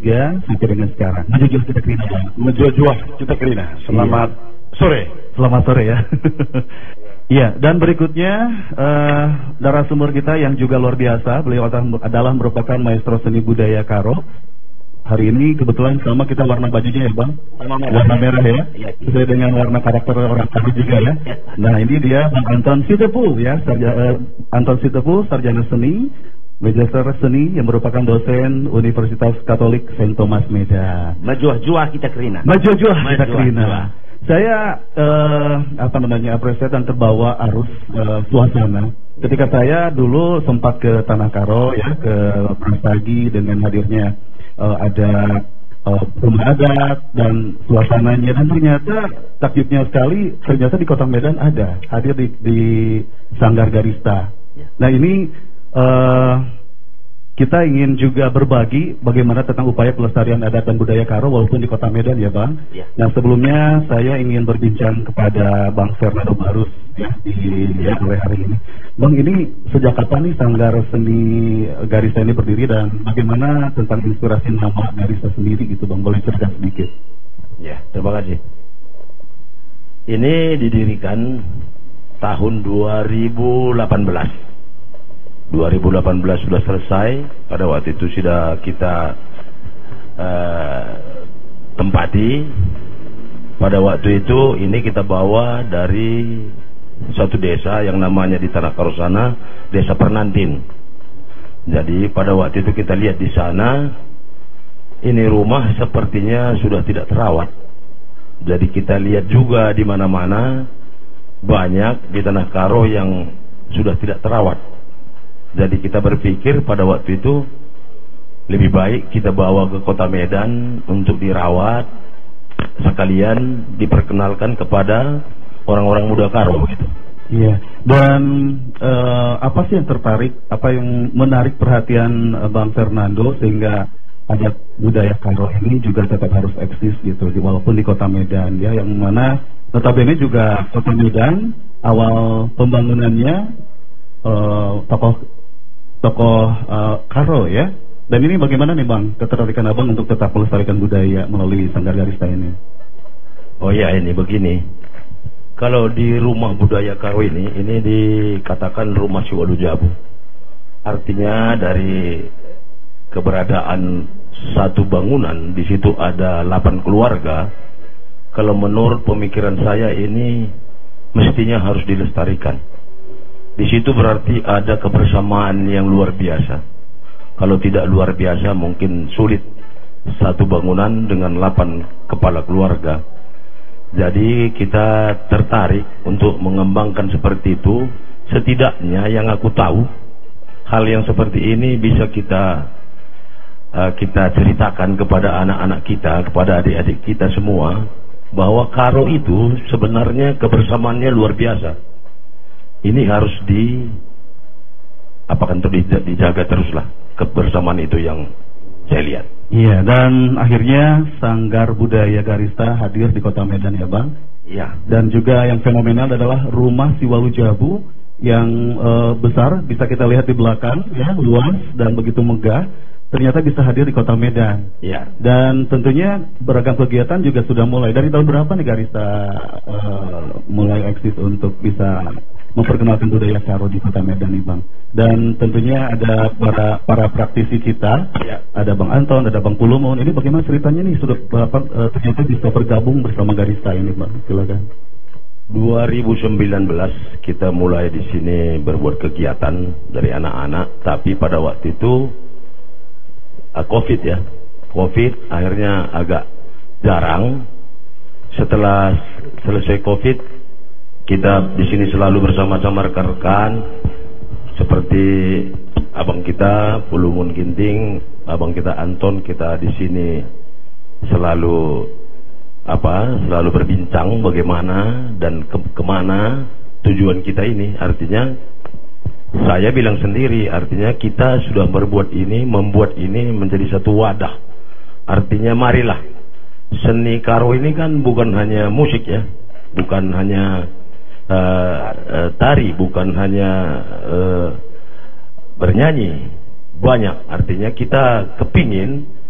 sampai dengan sekarang. Menjujuh kita kerina. Menjujuh kita kerina. Selamat sore. Selamat sore ya. Iya, dan berikutnya narasumber kita yang juga luar biasa. Beliau adalah merupakan maestro seni budaya Karo. Hari ini kebetulan sama kita warna bajunya ya Bang, warna merah ya, sesuai dengan warna karakter orang tadi juga ya. Nah ini dia Bang Anton Sitepu ya, Anton Sitepu, sarjana seni, magister seni yang merupakan dosen Universitas Katolik Saint Thomas Medan. Majuah-juah kita kerina. Majuah-juah kita kerina. Saya apresiasi dan terbawa arus suasana. Ketika saya dulu sempat ke Tanah Karo ya, ke Brastagi dengan hadirnya ada rumah adat dan suasananya, dan ternyata takjubnya sekali, ternyata di Kota Medan ada hadir di Sanggar Garista. Nah ini kita ingin juga berbagi bagaimana tentang upaya pelestarian adat dan budaya Karo walaupun di Kota Medan ya Bang. Nah sebelumnya saya ingin berbincang kepada Bang Fernando Barus ya, di hari ini. Bang, ini sejak kapan nih Sanggar Seni Garista ini berdiri dan bagaimana tentang inspirasi nama Garista sendiri gitu Bang, boleh cerita sedikit? Ya, terima kasih. Ini didirikan tahun 2018 sudah selesai. Pada waktu itu sudah kita tempati. Pada waktu itu ini kita bawa dari suatu desa yang namanya di Tanah Karo sana, Desa Pernantin. Jadi pada waktu itu kita lihat di sana, ini rumah sepertinya sudah tidak terawat. Jadi kita lihat juga di mana-mana banyak di Tanah Karo yang sudah tidak terawat. Jadi kita berpikir pada waktu itu lebih baik kita bawa ke Kota Medan untuk dirawat, sekalian diperkenalkan kepada orang-orang muda Karo gitu. Iya. Dan apa sih yang tertarik, apa yang menarik perhatian Bang Fernando sehingga adat budaya Karo ini juga tetap harus eksis gitu, walaupun di Kota Medan ya, yang mana notabene juga Kota Medan awal pembangunannya tokoh Karo ya. Dan ini bagaimana nih Bang ketertarikan Abang untuk tetap melestarikan budaya melalui Sanggar Garista ini? Oh ya, ini begini. Kalau di rumah budaya Karo ini dikatakan rumah Siwalu Jabu. Artinya dari keberadaan satu bangunan, di situ ada 8 keluarga. Kalau menurut pemikiran saya ini mestinya harus dilestarikan. Di situ berarti ada kebersamaan yang luar biasa. Kalau tidak luar biasa mungkin sulit satu bangunan dengan 8 kepala keluarga. Jadi kita tertarik untuk mengembangkan seperti itu. Setidaknya yang aku tahu, hal yang seperti ini bisa kita ceritakan kepada anak-anak kita, kepada adik-adik kita semua, bahwa Karo itu sebenarnya kebersamaannya luar biasa. Ini harus dijaga teruslah kebersamaan itu yang saya lihat. Iya, dan akhirnya Sanggar Budaya Garista hadir di Kota Medan ya Bang. Iya. Dan juga yang fenomenal adalah rumah Siwalu Jabu yang besar, bisa kita lihat di belakang ya, luas dan begitu megah. Ternyata bisa hadir di Kota Medan. Iya. Dan tentunya beragam kegiatan juga sudah mulai. Dari tahun berapa nih Garista mulai eksis untuk bisa memperkenalkan budaya Karo di Kota Medan nih Bang? Dan tentunya ada para praktisi kita, ya. Ada Bang Anton, ada Bang Pulumon. Ini bagaimana ceritanya nih sudah ternyata bisa bergabung bersama Garista ini Bang? Silakan. 2019 kita mulai di sini berbuat kegiatan dari anak-anak, tapi pada waktu itu COVID akhirnya agak jarang. Setelah selesai COVID, kita di sini selalu bersama-sama rekan-rekan seperti abang kita Pulumun Ginting, abang kita Anton, kita di sini selalu berbincang bagaimana dan kemana tujuan kita ini. Artinya saya bilang sendiri, artinya kita sudah membuat ini menjadi satu wadah. Artinya marilah, seni Karo ini kan bukan hanya musik ya, bukan hanya tari, bukan hanya bernyanyi, banyak. Artinya kita kepingin